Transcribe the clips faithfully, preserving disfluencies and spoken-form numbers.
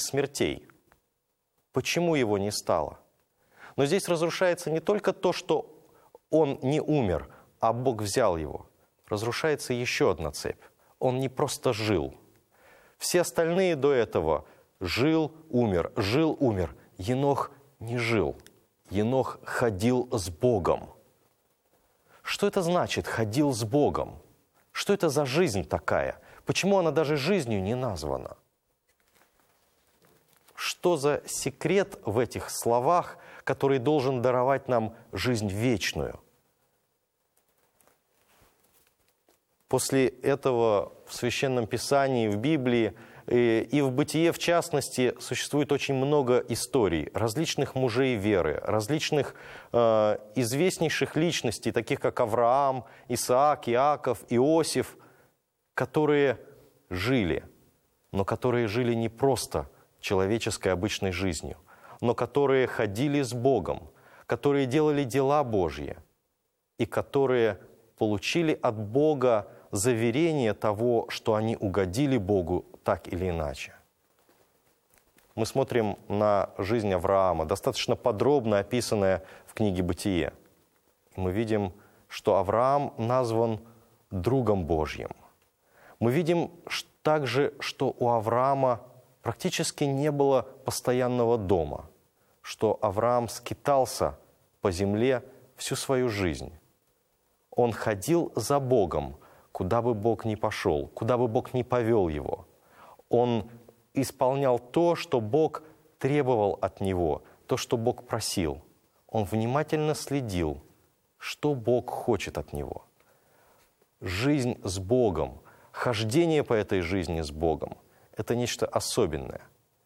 смертей. Почему его не стало? Но здесь разрушается не только то, что он не умер, а Бог взял его. Разрушается еще одна цепь. Он не просто жил. Все остальные до этого жил, умер, жил, умер. Енох не жил. Енох ходил с Богом. Что это значит «ходил с Богом»? Что это за жизнь такая? Почему она даже жизнью не названа? Что за секрет в этих словах, который должен даровать нам жизнь вечную? После этого в Священном Писании, в Библии и в Бытие, в частности, существует очень много историй различных мужей веры, различных э, известнейших личностей, таких как Авраам, Исаак, Иаков, Иосиф, которые жили, но которые жили не просто человеческой обычной жизнью, но которые ходили с Богом, которые делали дела Божьи и которые получили от Бога заверение того, что они угодили Богу так или иначе. Мы смотрим на жизнь Авраама, достаточно подробно описанная в книге «Бытие». И мы видим, что Авраам назван другом Божьим. Мы видим также, что у Авраама практически не было постоянного дома, что Авраам скитался по земле всю свою жизнь. Он ходил за Богом, куда бы Бог ни пошел, куда бы Бог ни повел его. Он исполнял то, что Бог требовал от него, то, что Бог просил. Он внимательно следил, что Бог хочет от него. Жизнь с Богом, хождение по этой жизни с Богом – это нечто особенное.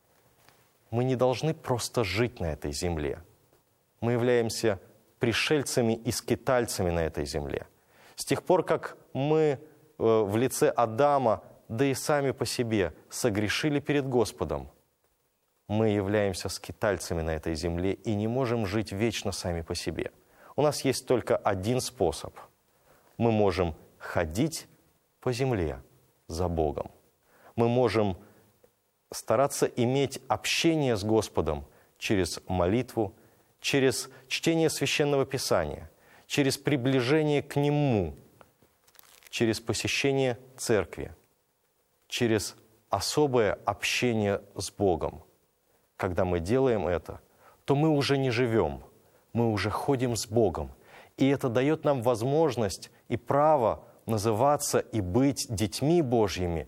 Мы не должны просто жить на этой земле. Мы являемся пришельцами и скитальцами на этой земле. С тех пор, как мы в лице Адама, да и сами по себе, согрешили перед Господом, мы являемся скитальцами на этой земле и не можем жить вечно сами по себе. У нас есть только один способ. Мы можем ходить по земле за Богом. Мы можем стараться иметь общение с Господом через молитву, через чтение Священного Писания, через приближение к Нему, через посещение церкви, через особое общение с Богом. Когда мы делаем это, то мы уже не живем, мы уже ходим с Богом. И это дает нам возможность и право называться и быть детьми Божьими.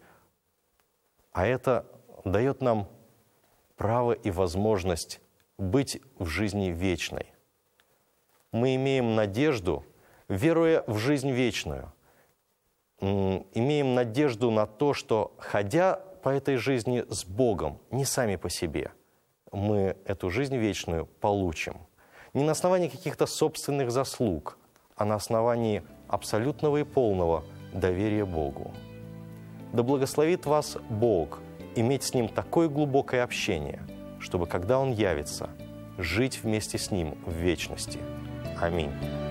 А это дает нам право и возможность быть в жизни вечной. Мы имеем надежду, веруя в жизнь вечную, имеем надежду на то, что, ходя по этой жизни с Богом, не сами по себе, мы эту жизнь вечную получим. Не на основании каких-то собственных заслуг, а на основании абсолютного и полного доверия Богу. Да благословит вас Бог иметь с Ним такое глубокое общение, чтобы, когда Он явится, жить вместе с Ним в вечности. Аминь.